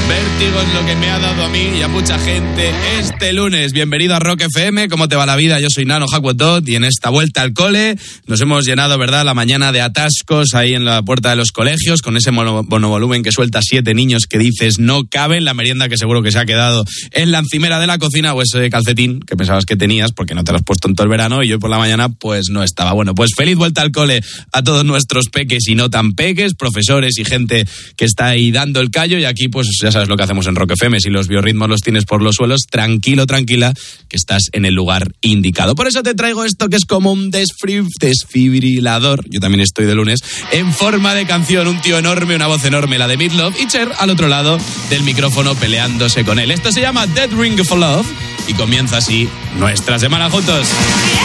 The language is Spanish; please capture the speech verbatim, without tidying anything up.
Vértigo es lo que me ha dado a mí y a mucha gente este lunes. Bienvenido a Rock F M, ¿cómo te va la vida? Yo soy Nano Hackwatt y en esta vuelta al cole nos hemos llenado, ¿verdad?, la mañana de atascos ahí en la puerta de los colegios, con ese mono, monovolumen que suelta siete niños que dices no caben, la merienda que seguro que se ha quedado en la encimera de la cocina, o ese calcetín que pensabas que tenías porque no te lo has puesto en todo el verano y hoy por la mañana pues no estaba. Bueno, pues feliz vuelta al cole a todos nuestros peques y no tan peques, profesores y gente que está ahí dando el callo, y aquí pues ya sabes lo que hacemos en Rock F M. Si los biorritmos los tienes por los suelos, tranquilo, tranquila, que estás en el lugar indicado. Por eso te traigo esto que es como un desfri- desfibrilador, yo también estoy de lunes, en forma de canción. Un tío enorme, una voz enorme, la de Meatloaf, y Cher al otro lado del micrófono peleándose con él. Esto se llama Dead Ring of Love y comienza así nuestra semana juntos.